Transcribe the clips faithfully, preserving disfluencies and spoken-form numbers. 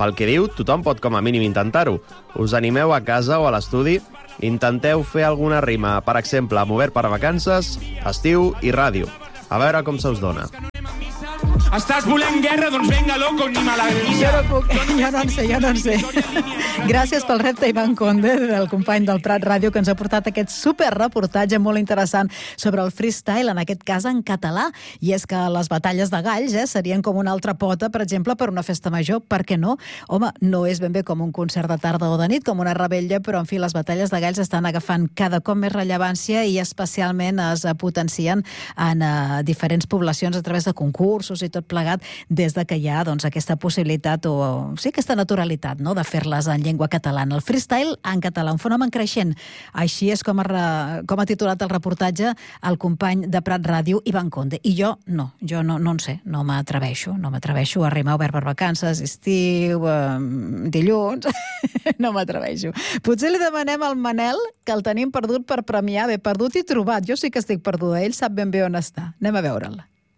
Pel que diu, tothom pot com a mínim intentar-ho. Us animeu a casa o a l'estudi, intenteu fer alguna rima, per exemple, mover per vacances, estiu i ràdio. A veure com se us dona. Estàs volent guerra? Doncs venga, loco, ni malavilla. Jo no puc, jo no en sé, jo no en sé. Gràcies pel repte, Ivan Conde, del company del Prat Ràdio, que ens ha portat aquest superreportatge molt interessant sobre el freestyle, en aquest cas en català. I és que les batalles de galls eh, serien com una altra pota, per exemple, per una festa major. Per què no? Home, no és ben bé com un concert de tarda o de nit, com una rebella, però, en fi, les batalles de galls estan agafant cada cop més rellevància i especialment es potencien en uh, diferents poblacions a través de concursos i tot plegat, des de que hi ha doncs, aquesta possibilitat o, o sí, aquesta naturalitat no? de fer-les en llengua catalana. El freestyle en català, un fenomen creixent. Així és com ha, com ha titulat el reportatge el company de Prat Ràdio, Ivan Conde. I jo no, jo no, no en sé, no m'atreveixo, no m'atreveixo a rimar obert per vacances, estiu, eh, dilluns, no m'atreveixo. Potser li demanem al Manel, que el tenim perdut per premiar, bé, perdut i trobat. Jo sí que estic perduda, ell sap ben bé on està. Anem a veure'l.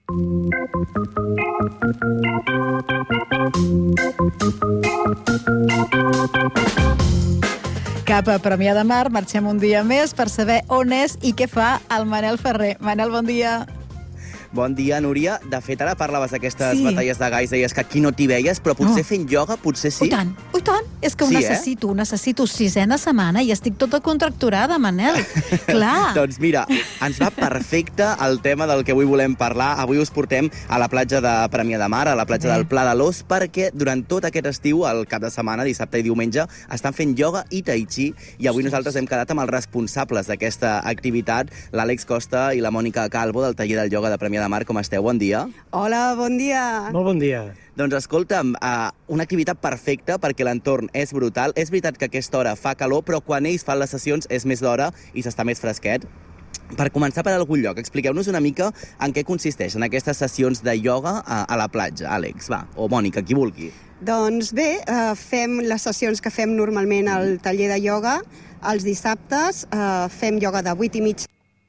Cap a Premià de Mar, marxem un dia més per saber on és i què fa el Manel Ferrer. Manel, bon dia. Bon dia, Núria. De fet, ara parlaves d'aquestes Sí. batalles de galls, deies que aquí no t'hi veies, però potser No. fent ioga, potser sí. I tant, i tant. És que ho Sí, eh? necessito, ho necessito. Sisena setmana i estic tota contracturada, Manel. Clar. Doncs mira, ens va perfecte el tema del que avui volem parlar. Avui us portem a la platja de Premià de Mar, a la platja Bé. del Pla de l'Os, perquè durant tot aquest estiu, el cap de setmana, dissabte i diumenge, estan fent ioga i tai chi, i avui nosaltres hem quedat amb els responsables d'aquesta activitat, l'Àlex Costa i la Mònica Calvo, del taller del ioga de Premià de Mar. Com esteu? Bon dia. Hola, bon dia. Molt bon dia. Doncs escolta'm, uh, una activitat perfecta perquè l'entorn és brutal. És veritat que a aquesta hora fa calor, però quan ells fan les sessions és més d'hora i s'està més fresquet. Per començar per algun lloc, expliqueu-nos una mica en què consisteixen aquestes sessions de ioga a, a la platja. Àlex, va, o Mònica, qui vulgui. Doncs bé, eh, fem les sessions que fem normalment al taller de ioga. Els dissabtes eh, fem ioga de vuit i mig.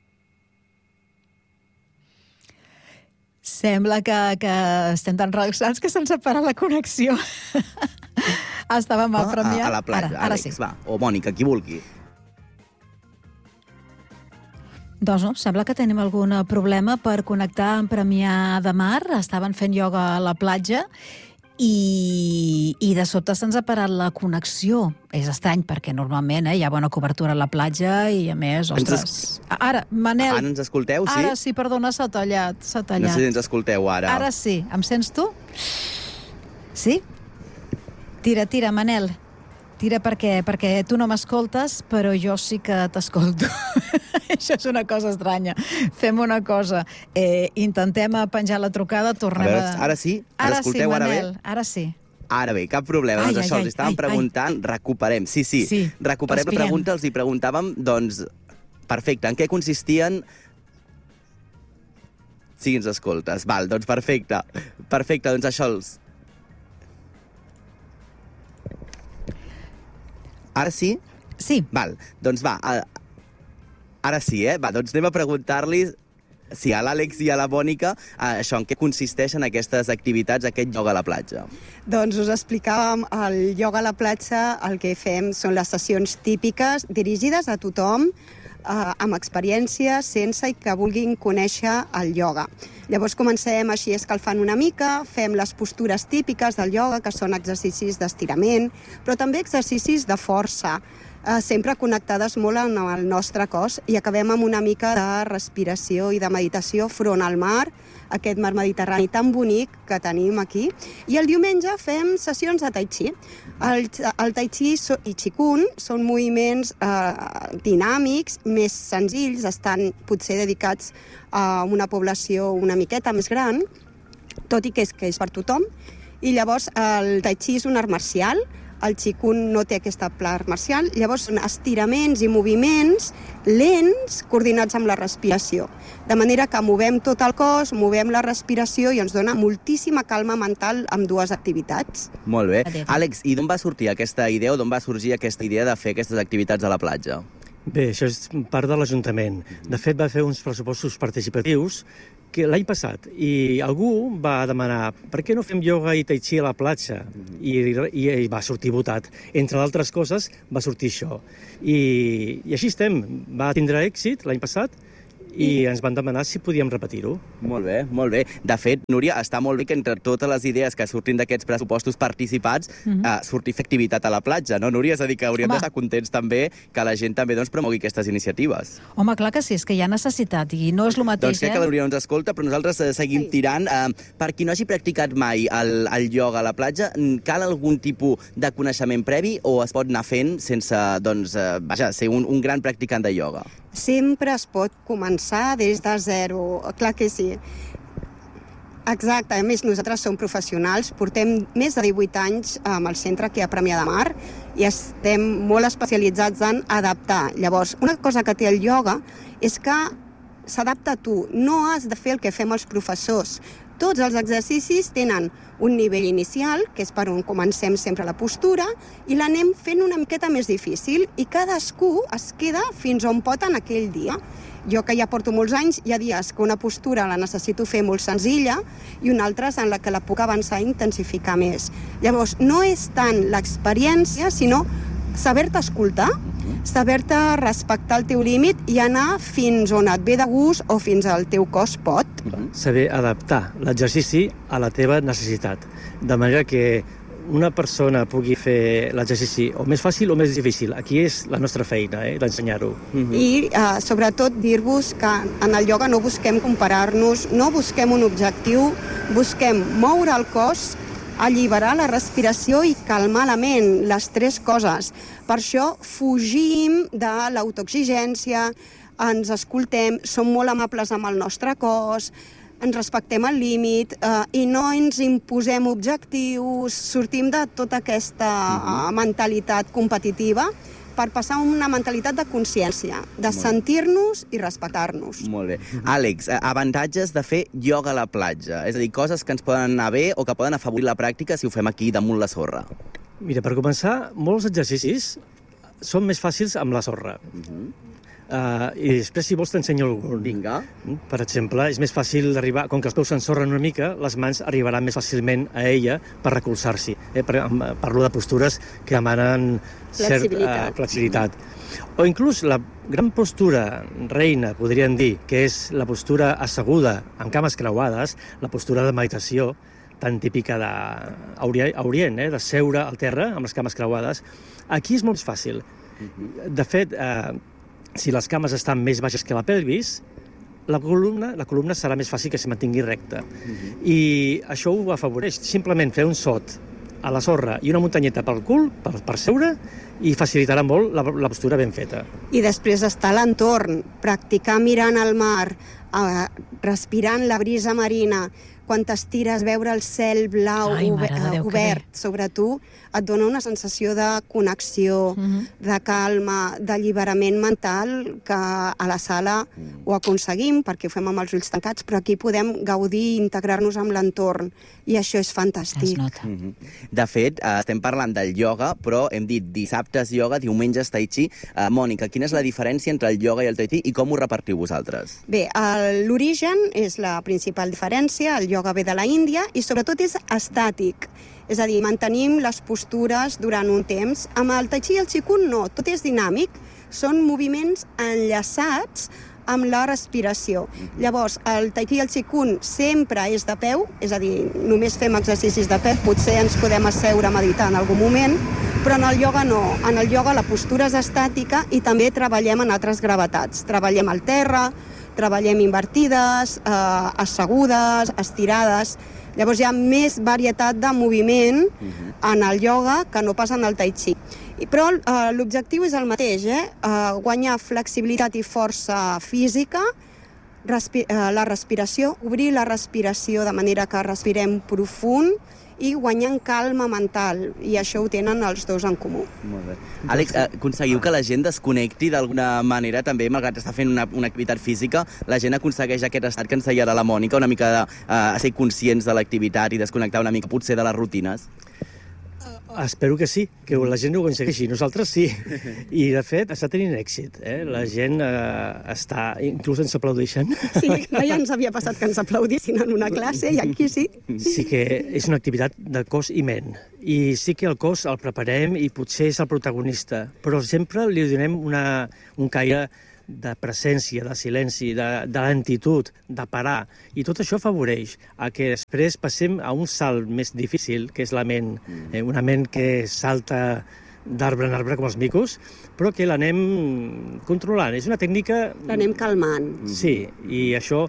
Sembla que, que estem tan relaxats que se'ns ha parat la connexió. Estàvem a Premià. A, a la platja, ara, ara Àlex, sí. va, o Mònica, qui vulgui. Doncs no, sembla que tenim algun problema per connectar amb Premià de Mar. Estaven fent ioga a la platja i, i de sobte se'ns ha parat la connexió. És estrany, perquè normalment eh, hi ha bona cobertura a la platja i, a més, ostres... Ens Ara, Manel... Ara ens escolteu, sí? Ara sí, perdona, s'ha tallat, s'ha No tallat. sé si ens escolteu ara. Ara sí. Em sents tu? Sí? Tira, tira, Manel. Tira perquè, perquè tu no m'escoltes, però jo sí que t'escolto. Això és una cosa estranya. Fem una cosa. Eh, intentem penjar la trucada, tornem A a... veure, ara sí? Ara L'escolteu sí, ara bé? Manel, ara sí. Ara bé, cap problema. Ai, doncs ai, això, ai, els estàvem ai, preguntant, recuperem. Sí, sí, Sí, recuperem respirem. la pregunta, els hi preguntàvem, doncs, perfecte, en què consistien... Sí, ens escoltes. Val, doncs perfecte. Perfecte, doncs això els... Ara sí? Sí. Val, doncs va, a... ara sí, eh? Va, doncs anem a preguntar-li sí, a l'Àlex i a la Mònica eh, això, en què consisteixen aquestes activitats, aquest ioga a la platja. Doncs us explicàvem, el ioga a la platja, el que fem són les sessions típiques dirigides a tothom, eh, amb experiència, sense i que vulguin conèixer el ioga. Llavors comencem així escalfant una mica, fem les postures típiques del ioga, que són exercicis d'estirament, però també exercicis de força, eh, sempre connectades molt amb el nostre cos, i acabem amb una mica de respiració i de meditació front al mar, aquest mar Mediterrani tan bonic que tenim aquí. I el diumenge fem sessions de tai chi. El, el tai chi so, i qigong són moviments eh, dinàmics, més senzills, estan potser dedicats a una població una miqueta més gran, tot i que és, que és per tothom. I llavors el tai chi és un art marcial, el qigong no té aquesta art marcial, llavors són estiraments i moviments lents coordinats amb la respiració. De manera que movem tot el cos, movem la respiració i ens dona moltíssima calma mental amb dues activitats. Molt bé. Adéu. Àlex, i d'on va sortir aquesta idea o d'on va sorgir aquesta idea de fer aquestes activitats a la platja? Bé, això és part de l'Ajuntament. De fet, va fer uns pressupostos participatius que l'any passat, i algú va demanar per què no fem ioga i tai chi a la platja? I, i, i va sortir votat. Entre altres coses, va sortir això. I, i així estem. Va tindre èxit l'any passat, i ens van demanar si podíem repetir-ho. Molt bé, molt bé. De fet, Núria, està molt bé que entre totes les idees que surtin d'aquests pressupostos participats mm -hmm. eh, surti fer activitat a la platja, no, Núria? És a dir, que hauríem d'estar contents també que la gent també doncs, promogui aquestes iniciatives. Home, clar que sí, és que hi ha necessitat i no és el mateix, doncs crec eh? que la Núria no ens escolta, però nosaltres eh, seguim sí. tirant. Eh, per qui no hagi practicat mai el, el ioga a la platja, cal algun tipus de coneixement previ o es pot anar fent sense, doncs, eh, vaja, ser un, un gran practicant de ioga? Sempre es pot començar des de zero, clar que sí. Exacte, a més nosaltres som professionals, portem més de divuit anys amb el centre aquí a Premià de Mar i estem molt especialitzats en adaptar. Llavors, una cosa que té el ioga és que s'adapta a tu, no has de fer el que fem els professors. Tots els exercicis tenen un nivell inicial, que és per on comencem sempre la postura, i l'anem fent una miqueta més difícil, i cadascú es queda fins on pot en aquell dia. Jo, que ja porto molts anys, hi ha dies que una postura la necessito fer molt senzilla i una altra en la que la puc avançar i intensificar més. Llavors, no és tant l'experiència, sinó saber-te escoltar, saber-te respectar el teu límit i anar fins on et ve de gust o fins al teu cos pot. Saber adaptar l'exercici a la teva necessitat, de manera que una persona pugui fer l'exercici o més fàcil o més difícil. Aquí és la nostra feina, eh, d'ensenyar-ho. Mm-hmm. I, uh, sobretot, dir-vos que en el ioga no busquem comparar-nos, no busquem un objectiu, busquem moure el cos, alliberar la respiració i calmar la ment, les tres coses. Per això fugim de l'autoexigència, ens escoltem, som molt amables amb el nostre cos, ens respectem el límit eh, i no ens imposem objectius, sortim de tota aquesta uh, mentalitat competitiva per passar a una mentalitat de consciència, de sentir-nos i respectar-nos. Molt bé. Àlex, avantatges de fer ioga a la platja, és a dir, coses que ens poden anar bé o que poden afavorir la pràctica si ho fem aquí damunt la sorra. Mira, per començar, molts exercicis són més fàcils amb la sorra. Uh-huh. Uh, I després, si vols, t'ensenyo algun. Vinga. Per exemple, és més fàcil d'arribar, com que els peus s'ensorren una mica, les mans arribaran més fàcilment a ella per recolzar-s'hi. Eh? Parlo de postures que demanen flexibilitat. Cert, uh, flexibilitat. O inclús la gran postura reina, podríem dir, que és la postura asseguda amb cames creuades, la postura de meditació, tan típica d'Orient, eh? de seure al terra amb les cames creuades. Aquí és molt fàcil. De fet, eh, si les cames estan més baixes que la pelvis, la columna, la columna serà més fàcil que se mantingui recta. Uh-huh. I això ho afavoreix. Simplement fer un sot a la sorra i una muntanyeta pel cul, per, per seure, i facilitarà molt la, la postura ben feta. I després està a l'entorn, practicar mirant al mar, eh, respirant la brisa marina, quan t'estires, veure el cel blau Ai, obert, Déu, obert sobre tu, et dona una sensació de connexió, uh-huh. de calma, d'alliberament mental, que a la sala uh-huh. ho aconseguim, perquè ho fem amb els ulls tancats, però aquí podem gaudir i integrar-nos amb l'entorn, i això és fantàstic. Es nota. Uh-huh. De fet, eh, estem parlant del ioga, però hem dit dissabtes ioga, diumenges tai chi. Uh, Mònica, quina és la diferència entre el ioga i el tai chi i com ho repartiu vosaltres? Bé, l'origen és la principal diferència, el ioga ve de la Índia i sobretot és estàtic. És a dir, mantenim les postures durant un temps. Amb el tai chi i el qigong no, tot és dinàmic, són moviments enllaçats amb la respiració. Llavors, el tai chi i el qigong sempre és de peu, és a dir, només fem exercicis de peu, potser ens podem asseure a meditar en algun moment, però en el ioga no. En el ioga la postura és estàtica i també treballem en altres gravetats. Treballem al terra, treballem invertides, eh, assegudes, estirades. Llavors hi ha més varietat de moviment en el ioga que no pas en el tai chi. I, però eh, l'objectiu és el mateix, eh? eh? guanyar flexibilitat i força física, respi eh, la respiració, obrir la respiració de manera que respirem profund i guanyant calma mental, i això ho tenen els dos en comú. Molt bé. Àlex, eh, aconseguiu que la gent desconnecti d'alguna manera també, malgrat estar fent una, una activitat física, la gent aconsegueix aquest estat que ens deia ara la Mònica, una mica de eh, ser conscients de l'activitat i desconnectar una mica potser de les rutines? Espero que sí, que la gent ho aconsegueixi. Nosaltres sí. I, de fet, està tenint èxit. Eh? La gent eh, està... Inclús ens aplaudeixen. Sí, mai ens havia passat que ens aplaudissin en una classe i aquí sí. Sí que és una activitat de cos i ment. I sí que el cos el preparem i potser és el protagonista, però sempre li donem una, un caire de presència, de silenci, de, de lentitud, de parar. I tot això afavoreix a que després passem a un salt més difícil, que és la ment. Eh, una ment que salta d'arbre en arbre com els micos, però que l'anem controlant. És una tècnica... L'anem calmant. Sí, i això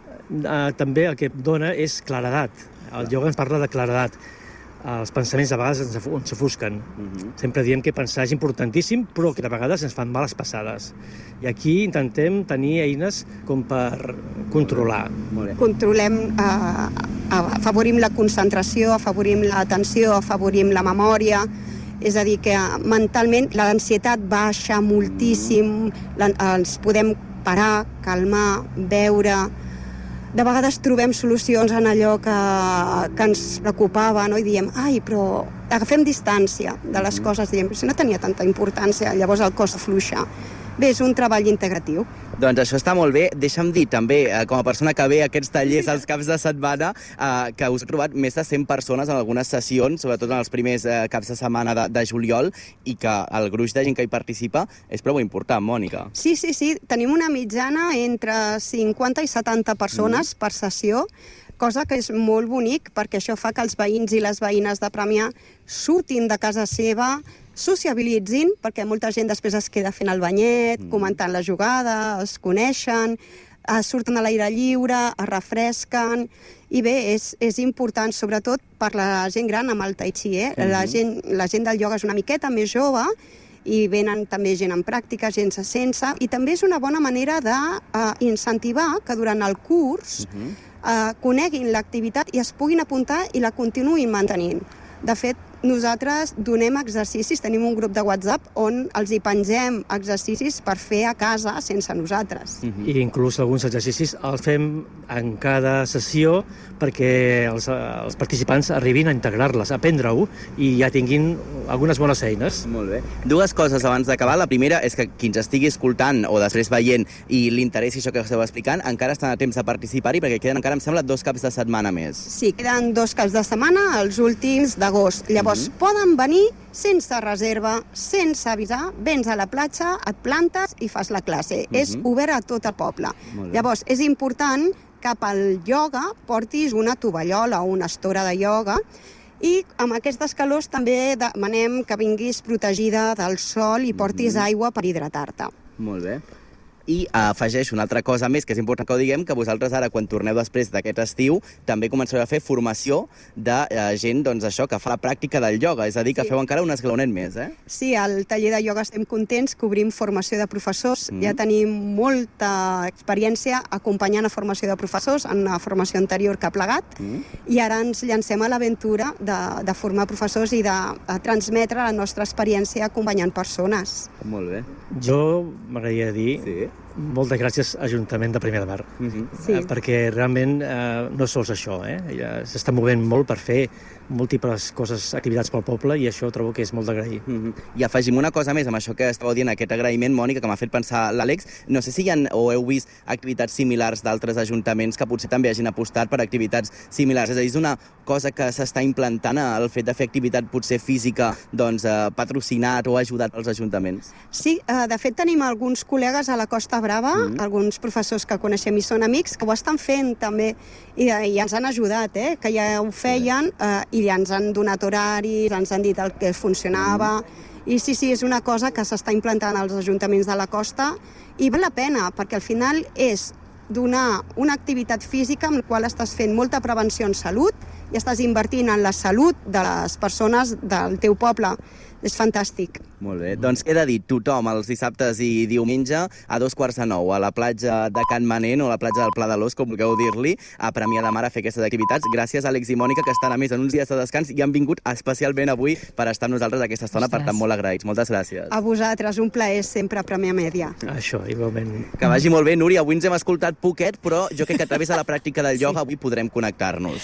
eh, també el que dona és claredat. El ioga ens parla de claredat. Els pensaments de vegades ens s'ofusquen. Uh-huh. Sempre diem que pensar és importantíssim, però que de vegades ens fan males passades. I aquí intentem tenir eines com per controlar. Controlem, eh, afavorim la concentració, afavorim l'atenció, afavorim la memòria. És a dir, que mentalment l'ansietat baixa moltíssim, ens podem parar, calmar, veure... De vegades trobem solucions en allò que, que ens preocupava, no? I diem, ai, però agafem distància de les coses, diem, si no tenia tanta importància, llavors el cos afluixa. Bé, és un treball integratiu. Doncs això està molt bé. Deixa'm dir també, eh, com a persona que ve a aquests tallers els caps de setmana, eh, que us he trobat més de cent persones en algunes sessions, sobretot en els primers eh, caps de setmana de, de juliol, i que el gruix de gent que hi participa és prou important, Mònica. Sí, sí, sí. Tenim una mitjana entre cinquanta i setanta persones mm. per sessió, cosa que és molt bonic, perquè això fa que els veïns i les veïnes de Premià surtin de casa seva, sociabilitzin, perquè molta gent després es queda fent el banyet, mm. comentant la jugada, es coneixen, es surten a l'aire lliure, es refresquen, i bé, és, és important, sobretot per la gent gran amb el tai chi, eh? Mm-hmm. La gent, la gent del ioga és una miqueta més jove, i venen també gent en pràctica, gent sense, i també és una bona manera d'incentivar uh, que durant el curs mm-hmm. uh, coneguin l'activitat i es puguin apuntar i la continuïn mantenint. De fet, nosaltres donem exercicis, tenim un grup de WhatsApp on els hi pengem exercicis per fer a casa sense nosaltres. Mm-hmm. I inclús alguns exercicis els fem en cada sessió perquè els, els participants arribin a integrar-les, a aprendre-ho i ja tinguin algunes bones eines. Molt bé. Dues coses abans d'acabar. La primera és que qui ens estigui escoltant o després veient i li interessi això que esteu explicant, encara estan a temps de participar-hi perquè queden encara, em sembla, dos caps de setmana més. Sí, queden dos caps de setmana, els últims d'agost. Llavors, Mm-hmm. poden venir sense reserva, sense avisar, vens a la platja, et plantes i fas la classe. Mm-hmm. És obert a tot el poble. Llavors, és important que pel ioga portis una tovallola o una estora de ioga i amb aquestes calors també demanem que vinguis protegida del sol i portis mm-hmm. aigua per hidratar-te. Molt bé. I afegeixo una altra cosa més, que és important que ho diguem, que vosaltres ara, quan torneu després d'aquest estiu, també comenceu a fer formació de eh, gent, doncs això, que fa la pràctica del ioga, és a dir, que sí. Feu encara un esglaonet més, eh? Sí, al taller de ioga estem contents, cobrim formació de professors, mm. ja tenim molta experiència acompanyant a formació de professors, en una formació anterior que ha plegat, mm. i ara ens llancem a l'aventura de, de formar professors i de, de transmetre la nostra experiència acompanyant persones. Molt bé. Jo m'agradaria dir... Sí. Moltes gràcies, Ajuntament de Premià de Mar, mm-hmm. sí. eh, perquè realment eh, no és sols això, eh? Ja s'està movent molt per fer múltiples coses, activitats pel poble, i això trobo que és molt d'agrair. Mm-hmm. I afegim una cosa més amb això que estàveu dient, aquest agraïment, Mònica, que m'ha fet pensar l'Àlex. No sé si hi ha o heu vist activitats similars d'altres ajuntaments que potser també hagin apostat per activitats similars. És a dir, és una cosa que s'està implantant, el fet de fer activitat potser física, doncs, eh, patrocinat o ajudat pels ajuntaments. Sí, eh, de fet tenim alguns col·legues a la Costa Brava, mm. alguns professors que coneixem i són amics, que ho estan fent també, i, i ens han ajudat, eh, que ja ho feien, eh, i ja ens han donat horaris, ens han dit el que funcionava, mm. i sí, sí, és una cosa que s'està implantant als ajuntaments de la costa, i val la pena, perquè al final és donar una activitat física amb la qual estàs fent molta prevenció en salut i estàs invertint en la salut de les persones del teu poble. És fantàstic. Molt bé. Doncs queda dit, tothom els dissabtes i diumenge a dos quarts de nou a la platja de Can Manent o a la platja del Pla de l'Os, com vulgueu dir-li, a Premià de Mar a fer aquestes activitats. Gràcies, Àlex i Mònica, que estan a més en uns dies de descans i han vingut especialment avui per estar amb nosaltres aquesta estona. Ostres. Per tant, molt agraïts. Moltes gràcies. A vosaltres, un plaer sempre a Premià Mèdia. Això, igualment. Que vagi molt bé, Núria. Avui ens hem escoltat poquet, però jo crec que a través de la pràctica del ioga sí. avui podrem connectar-nos.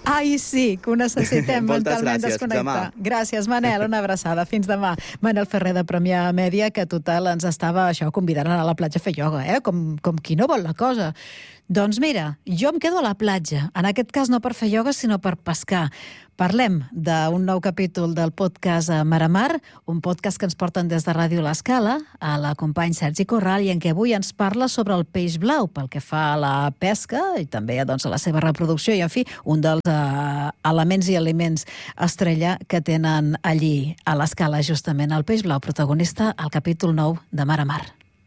Ai, sí, que ho necessitem mentalment gràcies, desconnectar. demà. Gràcies, Manel, una abraçada. Fins demà. Manel Ferrer de Premià Mèdia, que total ens estava això convidant a anar a la platja a fer ioga, eh? Com, com qui no vol la cosa. Doncs mira, jo em quedo a la platja. En aquest cas no per fer ioga, sinó per pescar. Parlem d'un nou capítol del podcast Mar a Mar, un podcast que ens porten des de Ràdio L'Escala, a la company Sergi Corral, i en què avui ens parla sobre el peix blau, pel que fa a la pesca i també doncs, a la seva reproducció, i en fi, un dels eh, elements i aliments estrella que tenen allí a l'Escala, justament el peix blau, protagonista al capítol nou de Mar a Mar.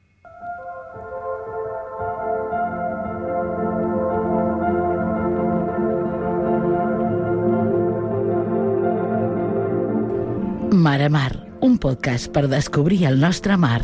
Mar a Mar, un podcast per descobrir el nostre mar.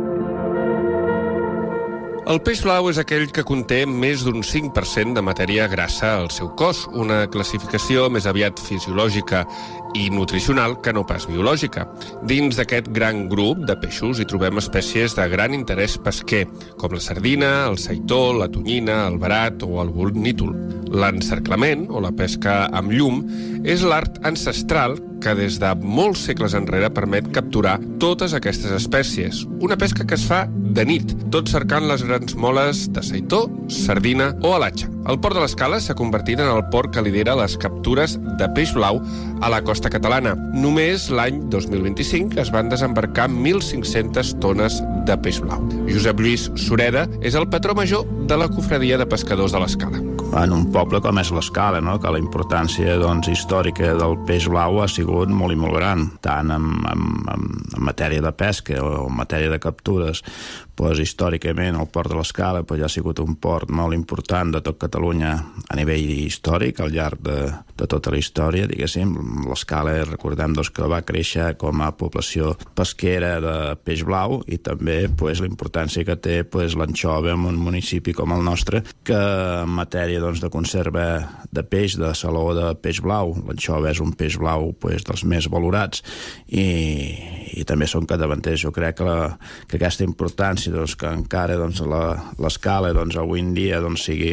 El peix blau és aquell que conté més d'un cinc per cent de matèria grassa al seu cos, una classificació més aviat fisiològica i nutricional que no pas biològica. Dins d'aquest gran grup de peixos hi trobem espècies de gran interès pesquer, com la sardina, el seitó, la tonyina, el verat o el bonítol. L'encerclament, o la pesca amb llum, és l'art ancestral que des de molts segles enrere permet capturar totes aquestes espècies. Una pesca que es fa de nit, tot cercant les grans moles de seitó, sardina o alatxa. El Port de l'Escala s'ha convertit en el port que lidera les captures de peix blau a la costa catalana. Només l'any dos mil vint-i-cinc es van desembarcar mil cinc-centes tones de peix blau. Josep Lluís Sureda és el patró major de la Cofradia de Pescadors de l'Escala. En un poble com és l'Escala, no? Que la importància doncs, històrica del peix blau ha sigut molt i molt gran, tant en, en, en matèria de pesca o en matèria de captures. Pues, històricament el Port de l'Escala pues, ja ha sigut un port molt important de tot Catalunya a nivell històric, al llarg de, de tota la història, diguéssim. L'Escala, recordem doncs, que va créixer com a població pesquera de peix blau i també pues, la importància que té pues, l'anxova en un municipi com el nostre, que en matèria doncs, de conserva de peix, de saló de peix blau, l'anxova és un peix blau pues, dels més valorats i, i també són capdavanters. Jo crec que, la, que aquesta importància doncs, que encara doncs, l'Escala doncs, avui en dia doncs, sigui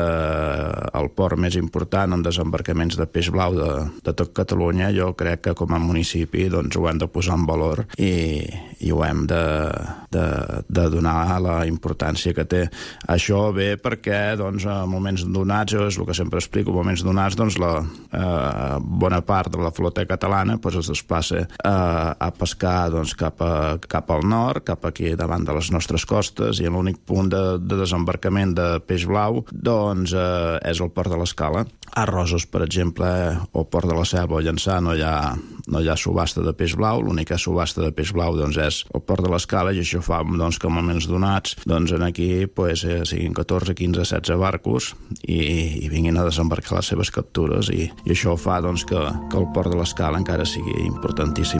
eh, el port més important en desembarcaments de peix blau de, de tot Catalunya, jo crec que com a municipi doncs, ho hem de posar en valor i, i ho hem de, de, de donar la importància que té. Això ve perquè doncs, a moments donats, és el que sempre explico, a moments donats doncs, la eh, bona part de la flota catalana doncs, es desplaça eh, a pescar doncs, cap, a, cap al nord, cap aquí davant de les nostres costes, i l'únic punt de, de desembarcament de peix blau doncs, eh, és el Port de l'Escala. A Roses, per exemple, o Port de la Selva o Llançà no hi ha, no hi ha subhasta de peix blau. L'única subhasta de peix blau doncs, és el Port de l'Escala, i això fa doncs, que en moments donats doncs, en aquí pues, eh, siguin catorze, quinze, setze barcos i, i vinguin a desembarcar les seves captures, i, i això fa doncs, que, que el Port de l'Escala encara sigui importantíssim.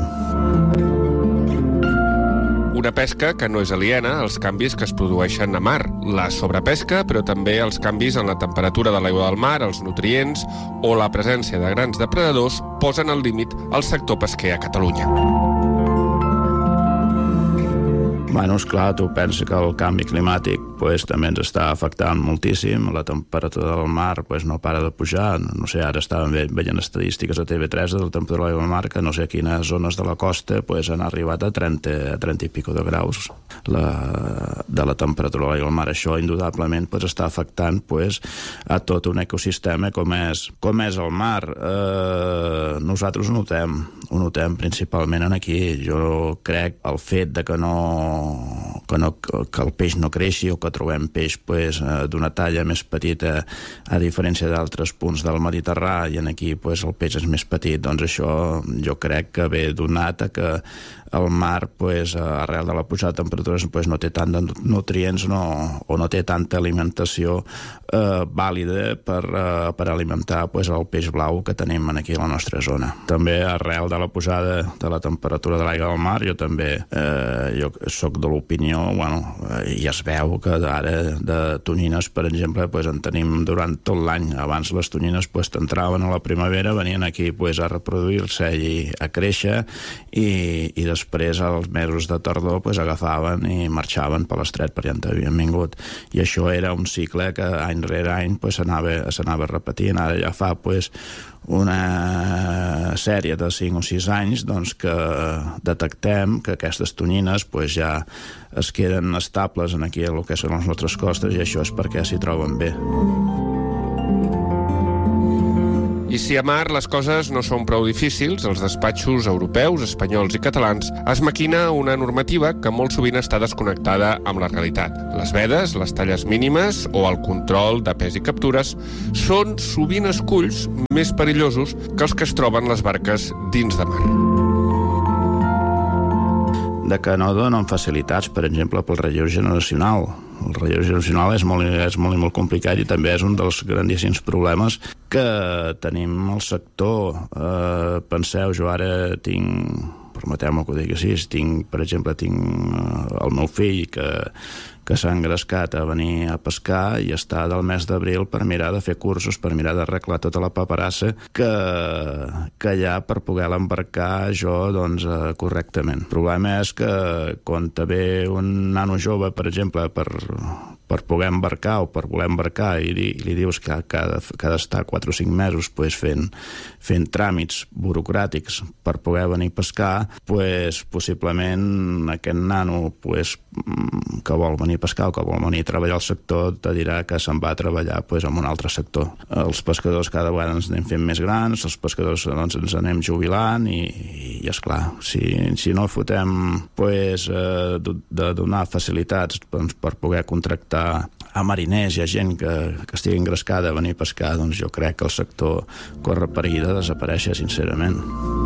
Una pesca que no és aliena als canvis que es produeixen a mar, la sobrepesca, però també els canvis en la temperatura de l'aigua del mar, els nutrients o la presència de grans depredadors posen al límit el sector pesquer a Catalunya. Bueno, esclar, tu penses que el canvi climàtic pues, també ens està afectant moltíssim. La temperatura del mar pues, no para de pujar. No sé, ara estàvem veient estadístiques a T V tres de la temperatura de l'aigua del mar, que no sé a quines zones de la costa pues, han arribat a trenta, a trenta i pico de graus la, de la temperatura de l'aigua del mar. Això, indudablement, pues, està afectant pues, a tot un ecosistema com és, com és el mar. Eh, nosaltres ho notem, ho notem principalment aquí. Jo crec el fet de que no Que, no, que el peix no creixi o que trobem peix pues, d'una talla més petita a diferència d'altres punts del Mediterrani, i aquí pues, el peix és més petit, doncs això jo crec que ve donat a que el mar, pues, arrel de la pujada de temperatures, pues, no té tant de nutrients no, o no té tanta alimentació eh, vàlida per, eh, per alimentar pues, el peix blau que tenim aquí a la nostra zona. També arrel de la pujada de la temperatura de l'aigua del mar, jo també eh, jo soc de l'opinió bueno, i es veu que ara de tonyines, per exemple, pues, en tenim durant tot l'any. Abans les tonyines pues, entraven a la primavera, venien aquí pues, a reproduir-se i a créixer, i, i després als mesos de tardor pues, agafaven i marxaven per l'estret per allà on havien vingut. I això era un cicle que any rere any pues, s'anava, s'anava repetint. Ara ja fa pues, una sèrie de cinc o sis anys doncs, que detectem que aquestes tonyines pues, ja es queden estables en aquí el que són les nostres costes, i això és perquè s'hi troben bé. I si a mar les coses no són prou difícils, els despatxos europeus, espanyols i catalans es maquina una normativa que molt sovint està desconnectada amb la realitat. Les vedes, les talles mínimes o el control de pes i captures són sovint esculls més perillosos que els que es troben les barques dins de mar. De que no donen facilitats, per exemple, pel relleu generacional. El relleu generacional és molt, és molt i molt complicat, i també és un dels grandíssims problemes que tenim al sector. Eh, penseu, jo ara tinc, permeteu-me que ho digui així, tinc, per exemple, tinc el meu fill que que s'ha engrescat a venir a pescar i està del mes d'abril per mirar de fer cursos, per mirar d'arreglar tota la paperassa que, que hi ha per poder l'embarcar jo doncs, correctament. El problema és que quan te ve un nano jove, per exemple, per, per poder embarcar o per voler embarcar i li, li dius que ha, que ha, de, que ha d'estar quatre o cinc mesos pues, fent, fent tràmits burocràtics per poder venir a pescar, pues, possiblement aquest nano pues, que vol venir a pescar o que vol venir a treballar al sector te dirà que se'n va a treballar pues, en un altre sector. Els pescadors cada vegada ens anem fent més grans, els pescadors doncs, ens anem jubilant i, i esclar, si, si no fotem pues, eh, de donar facilitats doncs, per poder contractar a mariners i a gent que, que estigui engrescada a venir a pescar, doncs jo crec que el sector corre perill de desaparèixer, sincerament.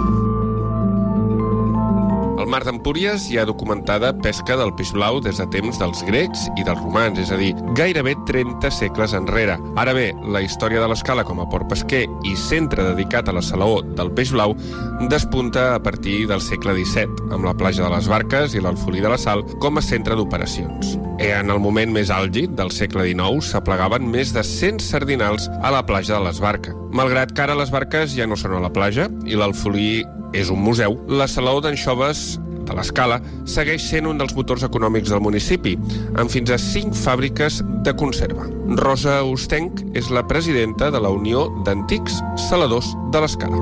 Al mar d'Empúries hi ha documentada pesca del peix blau des de temps dels grecs i dels romans, és a dir, gairebé trenta segles enrere. Ara bé, la història de l'Escala com a port pesquer i centre dedicat a la salaó del peix blau despunta a partir del segle disset, amb la platja de les Barques i l'Alfolí de la Sal com a centre d'operacions. En el moment més àlgid del segle dinou s'aplegaven més de cent sardinals a la platja de les Barques. Malgrat que ara les barques ja no són a la platja i l'Alfolí és un museu, la salaó d'anxoves de l'Escala segueix sent un dels motors econòmics del municipi, amb fins a cinc fàbriques de conserva. Rosa Ostenc és la presidenta de la Unió d'Antics Saladors de l'Escala.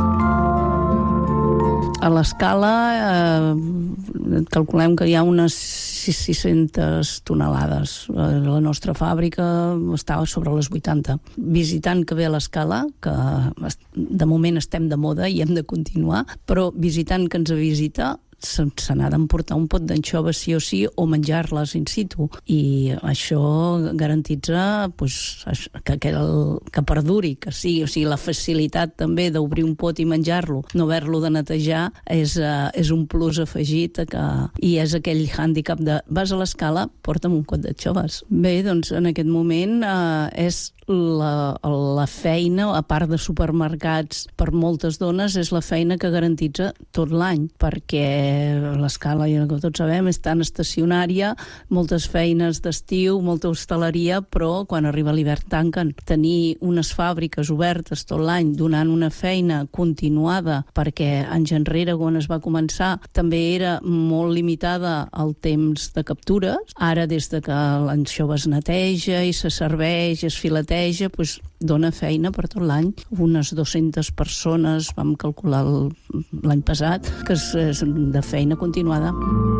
A l'Escala eh, calculem que hi ha unes sis-centes tonelades. La nostra fàbrica estava sobre les vuitanta. Visitant que ve a l'Escala, que de moment estem de moda i hem de continuar, però visitant que ens visita se, se n'ha d'emportar un pot d'anxoves sí o sí o menjar-les in situ, i això garantitza pues, que, que, el, que perduri, que sí, o sigui, la facilitat també d'obrir un pot i menjar-lo, no haver-lo de netejar és, uh, és un plus afegit que, i és aquell hàndicap de vas a l'Escala, porta'm un pot d'anxoves. Bé, doncs en aquest moment uh, és La, la feina, a part de supermercats, per moltes dones, és la feina que garantitza tot l'any, perquè l'Escala, ja que tots sabem, és tan estacionària, moltes feines d'estiu, molta hostaleria, però quan arriba l'hivern tanquen. Tenir unes fàbriques obertes tot l'any, donant una feina continuada, perquè anys enrere, quan es va començar, també era molt limitada al temps de captures. Ara, des de que l'anxova es neteja i se serveix, es fileteja, pues, dona feina per tot l'any. Unes dues-centes persones, vam calcular l'any passat, que és, és de feina continuada.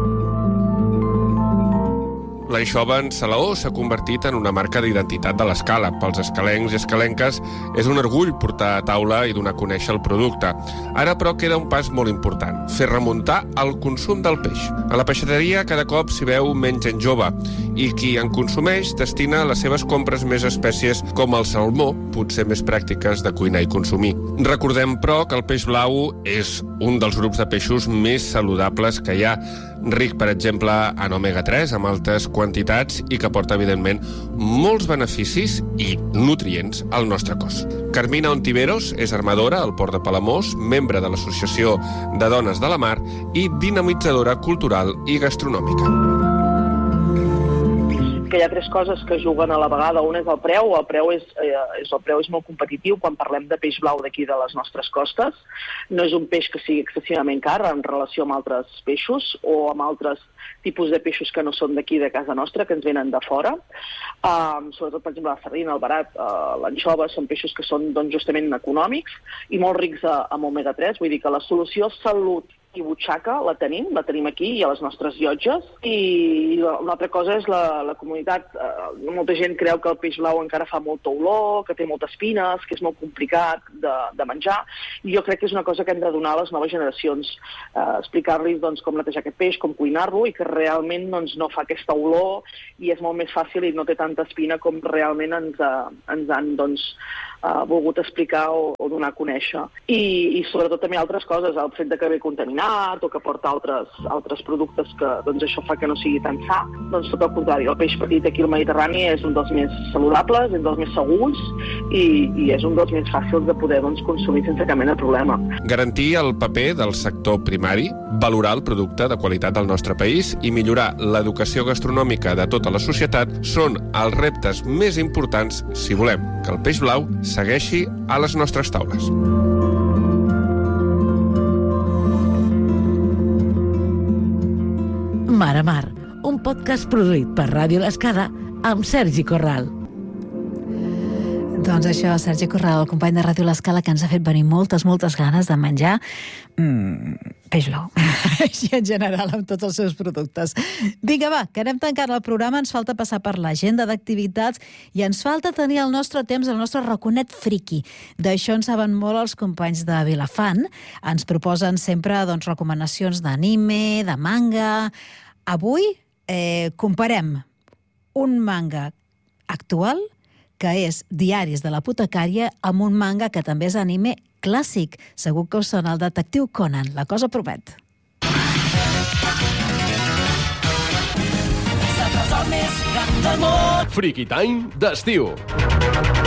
L'anxova en salaó s'ha convertit en una marca d'identitat de l'Escala. Pels escalencs i escalenques és un orgull portar a taula i donar a conèixer el producte. Ara, però, queda un pas molt important, fer remuntar el consum del peix. A la peixateria cada cop s'hi veu menys gent jove i qui en consumeix destina les seves compres més espècies com el salmó, potser més pràctiques de cuinar i consumir. Recordem, però, que el peix blau és un dels grups de peixos més saludables que hi ha, ric, per exemple, en omega tres, amb altes quantitats i que porta, evidentment, molts beneficis i nutrients al nostre cos. Carmina Ontiveros és armadora al Port de Palamós, membre de l'Associació de Dones de la Mar i dinamitzadora cultural i gastronòmica. que hi ha tres coses que juguen a la vegada. Una és el preu, el preu és, eh, és, el preu és molt competitiu quan parlem de peix blau d'aquí de les nostres costes. No és un peix que sigui excessivament car en relació amb altres peixos o amb altres tipus de peixos que no són d'aquí de casa nostra, que ens venen de fora. Um, sobretot, per exemple, la sardina, el barat, uh, l'anxova, són peixos que són doncs, justament econòmics i molt rics a, a omega tres. Vull dir que la solució salut i butxaca la tenim, la tenim aquí i a les nostres llotges. I una altra cosa és la, la comunitat. Eh, molta gent creu que el peix blau encara fa molta olor, que té moltes espines, que és molt complicat de, de menjar. I jo crec que és una cosa que hem de donar a les noves generacions. Eh, explicar-los doncs, com netejar aquest peix, com cuinar-lo, i que realment doncs, no fa aquesta olor i és molt més fàcil i no té tanta espina com realment ens, uh, ens han doncs, uh, volgut explicar o, o donar a conèixer. I, i sobretot també altres coses, el fet de que ve contaminat o que porta altres, altres productes que doncs, això fa que no sigui tan sa. Doncs tot el contrari, el peix petit aquí al Mediterrani és un dels més saludables, és un dels més segurs i, i és un dels més fàcils de poder doncs, consumir sense cap mena de problema. Garantir el paper del sector primari, valorar el producte de qualitat del nostre país i millorar l'educació gastronòmica de tota la societat són els reptes més importants si volem que el peix blau segueixi a les nostres taules. Mar a Mar, un podcast produït per Ràdio L'Escala amb Sergi Corral. Doncs això, Sergi Corral, el company de Ràdio L'Escala, que ens ha fet venir moltes, moltes ganes de menjar mm, peix blau. Així en general, amb tots els seus productes. Vinga, va, que anem tancant el programa. Ens falta passar per l'agenda d'activitats i ens falta tenir el nostre temps, el nostre raconet friki. D'això en saben molt els companys de Vilafant. Ens proposen sempre doncs, recomanacions d'anime, de manga. Avui eh, comparem un manga actual que és Diaris de l'apotecària, amb un manga que també és anime clàssic. Segur que us sona el detectiu Conan. La cosa promet. Friki Time d'estiu.